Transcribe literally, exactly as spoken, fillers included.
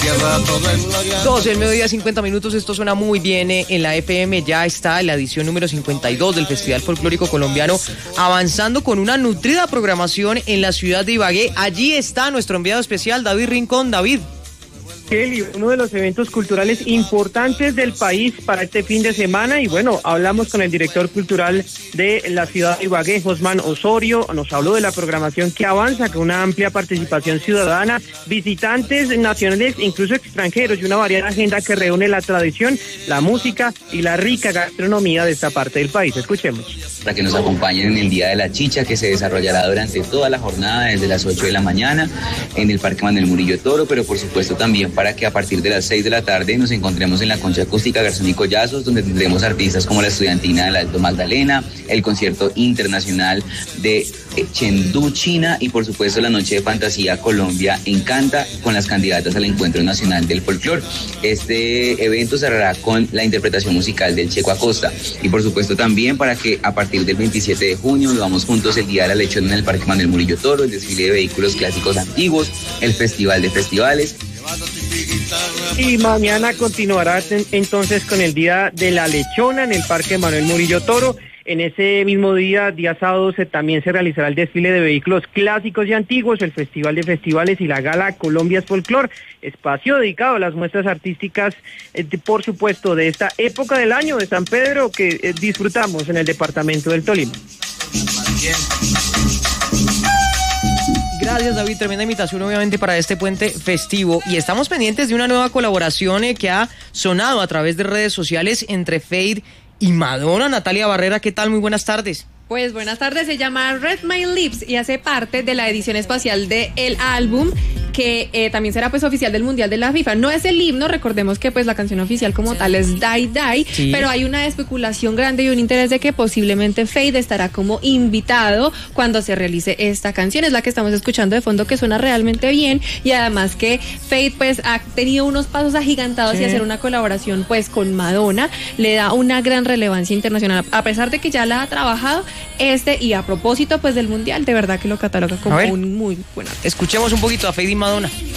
doce del mediodía, cincuenta minutos. Esto suena muy bien eh, en la F M. Ya está en la edición número cincuenta y dos del Festival Folclórico Colombiano, avanzando con una nutrida programación en la ciudad de Ibagué. Allí está nuestro enviado especial, David Rincón. David. Kelly, uno de los eventos culturales importantes del país para este fin de semana, y bueno, hablamos con el director cultural de la ciudad de Ibagué, Josman Osorio. Nos habló de la programación que avanza con una amplia participación ciudadana, visitantes nacionales, incluso extranjeros, y una variada agenda que reúne la tradición, la música y la rica gastronomía de esta parte del país. Escuchemos. Para que nos acompañen en el Día de la Chicha, que se desarrollará durante toda la jornada desde las ocho de la mañana en el Parque Manuel Murillo Toro, pero por supuesto también para que a partir de las seis de la tarde nos encontremos en la Concha Acústica Garzón y Collazos, donde tendremos artistas como la Estudiantina del Alto Magdalena, el concierto internacional de Chengdu, China, y por supuesto la Noche de Fantasía Colombia Encanta, con las candidatas al Encuentro Nacional del Folclor. Este evento cerrará con la interpretación musical del Checo Acosta, y por supuesto también para que a partir del veintisiete de junio vivamos juntos el Día de la Lechona en el Parque Manuel Murillo Toro, el desfile de vehículos clásicos antiguos, el Festival de Festivales. Y mañana continuará entonces con el Día de la Lechona en el Parque Manuel Murillo Toro. En ese mismo día, día sábado, se, también se realizará el desfile de vehículos clásicos y antiguos, el Festival de Festivales y la Gala Colombia's Folklore, espacio dedicado a las muestras artísticas, eh, de, por supuesto, de esta época del año de San Pedro que eh, disfrutamos en el departamento del Tolima. Gracias, David, tremenda invitación obviamente para este puente festivo, y estamos pendientes de una nueva colaboración eh, que ha sonado a través de redes sociales entre Feid y Madonna. Natalia Barrera, ¿qué tal? Muy buenas tardes. Pues buenas tardes, se llama Red My Lips y hace parte de la edición espacial de el álbum que eh, también será pues oficial del Mundial de la FIFA. No es el himno, recordemos que pues la canción oficial como tal es Die Die, sí. Pero hay una especulación grande y un interés de que posiblemente Feid estará como invitado cuando se realice esta canción. Es la que estamos escuchando de fondo, que suena realmente bien, y además que Feid pues ha tenido unos pasos agigantados, sí. Y hacer una colaboración pues con Madonna le da una gran relevancia internacional, a pesar de que ya la ha trabajado. Este, y a propósito pues del Mundial, de verdad que lo cataloga como un muy buen artista. Escuchemos un poquito a Feid y Madonna.